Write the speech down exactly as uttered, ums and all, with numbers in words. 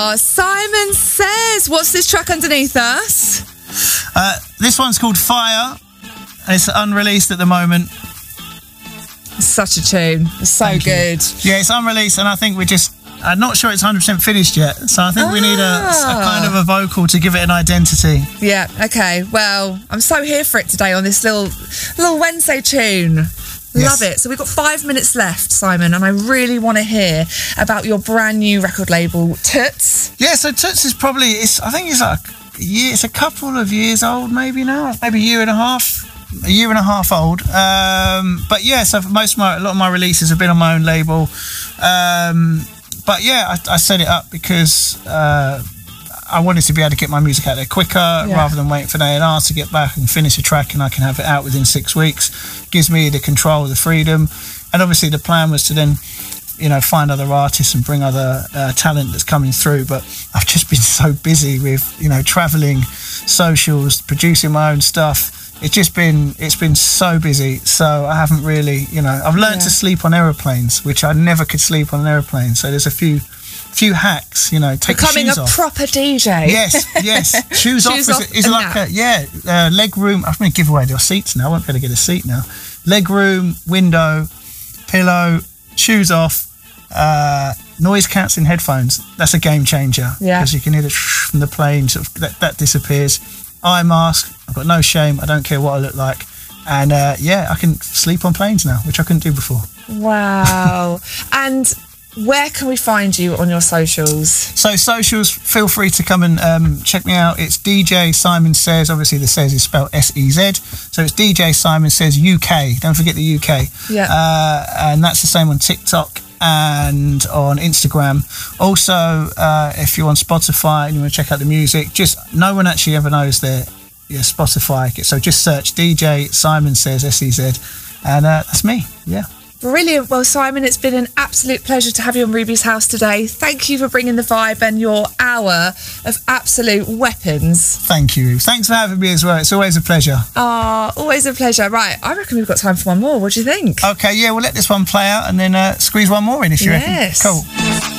Oh, Simon Says, what's this track underneath us? Uh, this one's called Fire. It's unreleased at the moment. Such a tune. It's so Thank good. You. Yeah, it's unreleased, and I think we just... I'm not sure it's one hundred percent finished yet, so I think ah. we need a, a kind of a vocal to give it an identity. Yeah, okay. Well, I'm so here for it today on this little little Wednesday tune. Yes. Love it. So we've got five minutes left, Simon, and I really want to hear about your brand new record label, Toots. Yeah, so Toots is probably, it's, I think it's like a year, it's a couple of years old maybe now, maybe a year and a half. A year and a half old, um, but yeah. So most of my, a lot of my releases have been on my own label, um, but yeah, I, I set it up because uh, I wanted to be able to get my music out there quicker yeah. rather than waiting for an A and R to get back and finish a track, and I can have it out within six weeks. Gives me the control, the freedom, and obviously the plan was to then, you know, find other artists and bring other uh, talent that's coming through. But I've just been so busy with, you know, travelling, socials, producing my own stuff. It's just been, it's been so busy, so I haven't really, you know, I've learned yeah. to sleep on aeroplanes, which I never could sleep on an aeroplane. So there's a few, few hacks, you know, take Becoming your shoes a off. proper D J. Yes, yes. Shoes, shoes off, off is, is like nap. a, yeah, uh, leg room. I'm going to give away your seats now. I won't be able to get a seat now. Leg room, window, pillow, shoes off, uh, noise cancelling headphones. That's a game changer. Yeah. Because you can hear it from the plane, sort of, that, that disappears. Eye mask, I've got no shame, I don't care what I look like, and uh, yeah, I can sleep on planes now, which I couldn't do before. Wow. And where can we find you on your socials? So socials, feel free to come and um, check me out. It's D J Simon Says, obviously the Says is spelled S E Z, so it's D J Simon Says U K, don't forget the U K. Yeah. Uh, and that's the same on TikTok and on Instagram. Also, uh, if you're on Spotify and you want to check out the music, just no one actually ever knows their yeah, Spotify. So just search D J Simon Says S E Z, and uh, that's me. Yeah. Brilliant. Well, Simon, it's been an absolute pleasure to have you on Ruby's House today. Thank you for bringing the vibe and your hour of absolute weapons. Thank you. Thanks for having me as well. It's always a pleasure. Ah, oh, always a pleasure. Right, I reckon we've got time for one more. What do you think? Okay, yeah, we'll let this one play out and then uh, squeeze one more in if you yes. reckon. Cool.